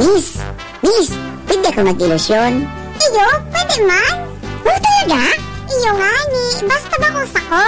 Miss, pwede ko mag-ilusyon. Iyo, pwede man. Oh, talaga? Iyo nga ni, basta ba kung sako?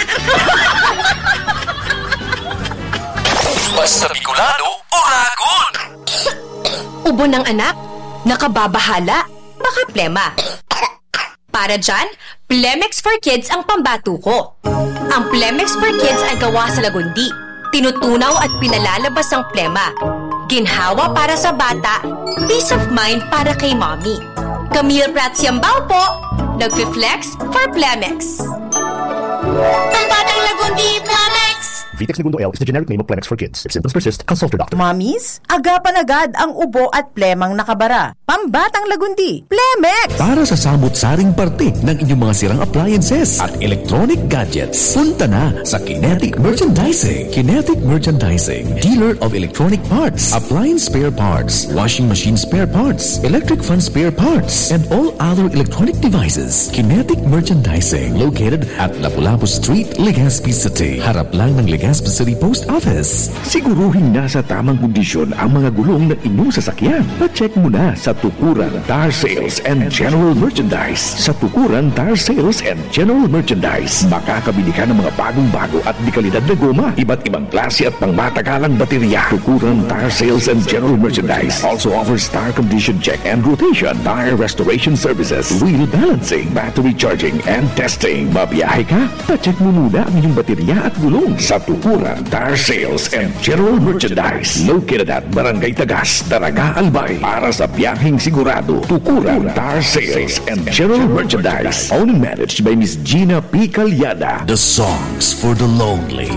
Basta Bicolano, Uragon! Ubo ng anak, nakababahala, baka plema. Para dyan, Plemex for Kids ang pambato ko. Ang Plemex for Kids ay gawa sa lagundi. Tinutunaw at pinalalabas ang plema. Ginhawa para sa bata, peace of mind para kay mommy. Camille Prats Yambao po, nagfi-flex for Plemex. Pambatang lagundi, Plemex! Vitex Segundo L is the generic name of Plemex for Kids. If symptoms persist, consult your doctor. Mommies, agapan agad ang ubo at plemang nakabara. Pambatang lagundi, Plemex! Para sa samot-saring parte ng inyong mga sirang appliances at electronic gadgets, punta na sa Kinetic Merchandising. Kinetic Merchandising, dealer of electronic parts, appliance spare parts, washing machine spare parts, electric fan spare parts, and all other electronic devices. Kinetic Merchandising, located at Lapu-Lapu Street, Legazpi City. Harap lang ng Legazpi City Post Office. Siguruhin nasa tamang kondisyon ang mga gulong ng inyong sasakyan. Pa-check mo na sa Tukuran Tire Sales and General Merchandise. Sa Tukuran Tire Sales and General Merchandise, makakabili ka ng mga bagong-bago at di kalidad na goma, iba't ibang klase at pangmatagalang baterya. Tukuran Tire Sales and General Merchandise also offers tire condition check and rotation, tire restoration services, wheel balancing, battery charging, and testing. Babiyahe ka? Pa-check mo muna ang inyong baterya at gulong sa Tukuran Tire Sales and General Merchandise. Located at Barangay Tagas, Daraga, Albay. Para sa biyaheng sigurado, Tukuran Tire Sales and General Merchandise. Owned and managed by Miss Gina P. Calyada. The songs for the lonely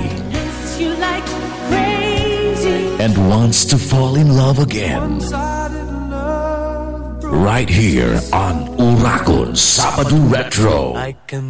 and wants to fall in love again. Right here on Uragon Sabado Retro.